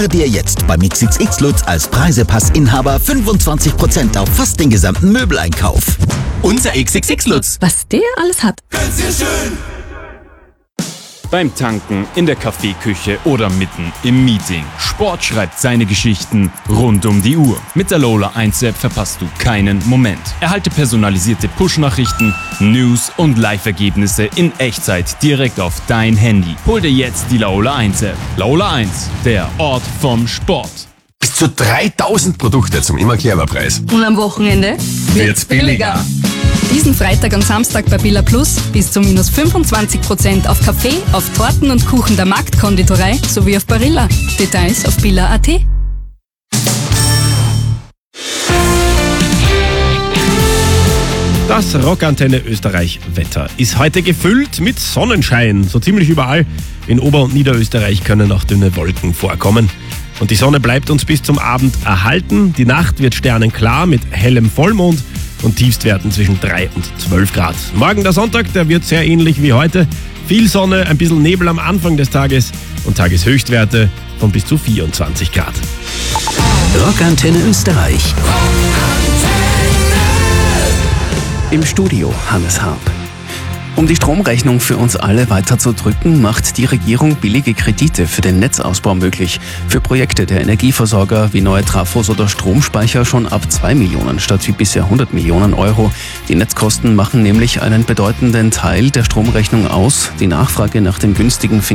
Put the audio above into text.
Dir jetzt beim XXX Lutz als Preisepass-Inhaber 25% auf fast den gesamten Möbeleinkauf. Unser XXX Lutz. Was der alles hat. Ganz sehr schön. Beim Tanken, in der Kaffeeküche oder mitten im Meeting. Sport schreibt seine Geschichten rund um die Uhr. Mit der Lola 1-App verpasst du keinen Moment. Erhalte personalisierte Push-Nachrichten, News und Live-Ergebnisse in Echtzeit direkt auf dein Handy. Hol dir jetzt die Lola 1-App. Lola 1, der Ort vom Sport. Bis zu 3000 Produkte zum immer Clever-Preis. Und am Wochenende Wird's billiger. Diesen Freitag und Samstag bei Billa Plus bis zu minus 25% auf Kaffee, auf Torten und Kuchen der Marktkonditorei sowie auf Barilla. Details auf billa.at. Das Rockantenne Österreich Wetter ist heute gefüllt mit Sonnenschein. So ziemlich überall in Ober- und Niederösterreich können auch dünne Wolken vorkommen. Und die Sonne bleibt uns bis zum Abend erhalten. Die Nacht wird sternenklar mit hellem Vollmond und Tiefstwerten zwischen 3 und 12 Grad. Morgen der Sonntag, der wird sehr ähnlich wie heute. Viel Sonne, ein bisschen Nebel am Anfang des Tages und Tageshöchstwerte von bis zu 24 Grad. Rockantenne Österreich. Im Studio Hannes Harp. Um die Stromrechnung für uns alle weiter zu drücken, macht die Regierung billige Kredite für den Netzausbau möglich. Für Projekte der Energieversorger wie neue Trafos oder Stromspeicher schon ab 2 Millionen statt wie bisher 100 Millionen Euro. Die Netzkosten machen nämlich einen bedeutenden Teil der Stromrechnung aus. Die Nachfrage nach dem günstigen